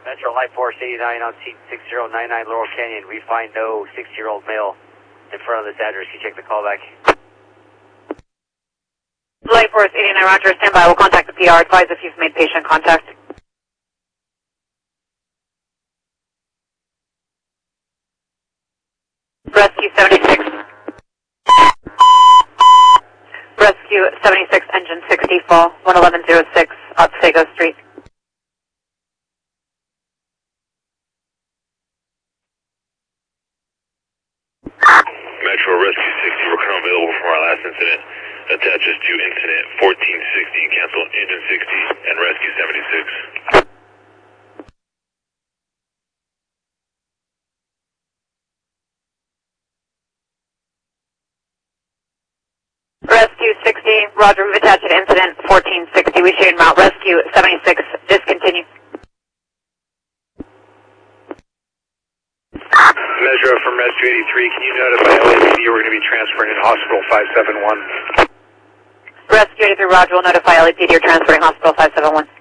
Metro Light Force 89 on seat 6099 Laurel Canyon. We find no 60-year-old male in front of this address. Can you check the callback? Light Force 89, roger, stand by. We'll contact the PR. Advise if you've made patient contact. Rescue 76. Rescue 76, engine 60, fall, 11106, Otsego Street. Metro Rescue 60, we're currently available from our last incident. Attaches to incident 1460, cancel engine 60 and Rescue 76. Rescue 60, roger, we've attached to incident 1460. We should route Rescue 76, discontinue. Metro from Rescue 83, can you notify LAPD we're going to be transferring to Hospital 571? Rescue 83, roger, we'll notify LAPD you're transferring Hospital 571.